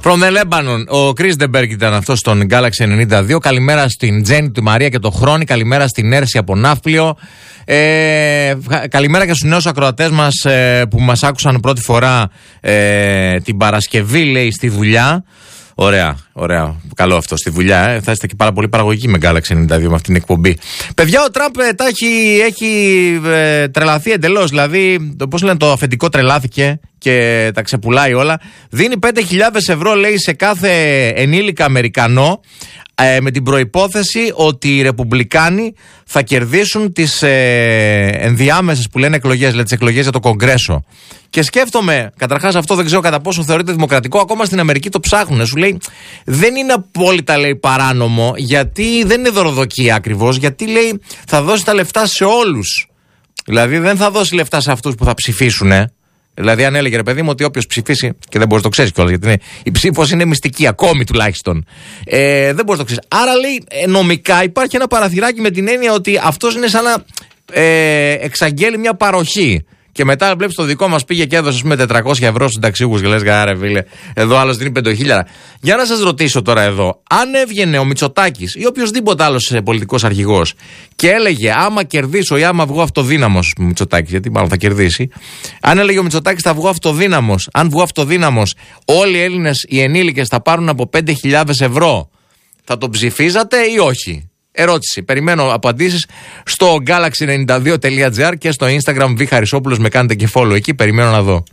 From the Lebanon, ο Κρίστεμπεργκ ήταν αυτό στον Galaxy 92. Καλημέρα στην Τζέννη, τη Μαρία και το Χρόνι. Καλημέρα στην Έρση από Ναύπλιο. Καλημέρα και στους νέους ακροατές μας που μας άκουσαν πρώτη φορά την Παρασκευή, λέει, στη δουλειά. Ωραία, ωραία. Καλό αυτό, στη δουλειά. Θα είστε και πάρα πολύ παραγωγικοί με Galaxy 92 με αυτήν την εκπομπή. Παιδιά, ο Τραμπ έχει τρελαθεί εντελώς. Δηλαδή, πώς λένε, το αφεντικό τρελάθηκε και τα ξεπουλάει όλα. Δίνει 5.000 ευρώ, λέει, σε κάθε ενήλικα Αμερικανό, με την προϋπόθεση ότι οι Ρεπουμπλικάνοι θα κερδίσουν τις ενδιάμεσες που λένε εκλογές, δηλαδή τις εκλογές για το Κογκρέσο. Και σκέφτομαι, καταρχάς αυτό δεν ξέρω κατά πόσο θεωρείται δημοκρατικό, ακόμα στην Αμερική το ψάχνουν. Σου λέει, δεν είναι απόλυτα, λέει, παράνομο, γιατί δεν είναι δωροδοκία ακριβώς, γιατί, λέει, θα δώσει τα λεφτά σε όλους. Δηλαδή δεν θα δώσει λεφτά σε αυτούς που θα ψηφίσουν. Δηλαδή, αν έλεγε, ρε παιδί μου, ότι όποιος ψηφίσει, και δεν μπορείς να το ξέρεις κιόλας, γιατί η ψήφος είναι μυστική, ακόμη τουλάχιστον. Δεν μπορείς να το ξέρεις. Άρα, λέει, νομικά υπάρχει ένα παραθυράκι με την έννοια ότι αυτός είναι σαν να εξαγγέλει μια παροχή. Και μετά βλέπεις το δικό μας πήγε και έδωσε, ας πούμε, 400 ευρώ στους συνταξιούχους και λες, γάρε φίλε, εδώ άλλος δίνει 5.000. Για να σας ρωτήσω τώρα εδώ, αν έβγαινε ο Μητσοτάκης ή οποιοδήποτε άλλος πολιτικός αρχηγός και έλεγε, άμα κερδίσω ή άμα βγω αυτοδύναμος, Μητσοτάκης, γιατί μάλλον θα κερδίσει, αν έλεγε ο Μητσοτάκης θα βγω αυτοδύναμος, αν βγω αυτοδύναμος, όλοι οι Έλληνες, οι ενήλικες θα πάρουν από 5.000 ευρώ, θα το ψηφίζατε ή όχι? Ερώτηση. Περιμένω απαντήσεις στο galaxy92.gr και στο Instagram Β. Χαρισόπουλος. Με κάνετε και follow εκεί. Περιμένω να δω.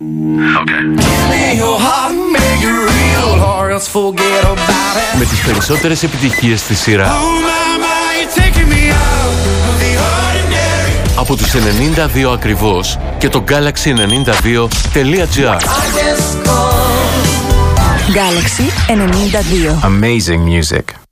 Με τις περισσότερες επιτυχίες στη σειρά. Από τους 92 ακριβώς και το galaxy92.gr. Galaxy 92. Amazing music.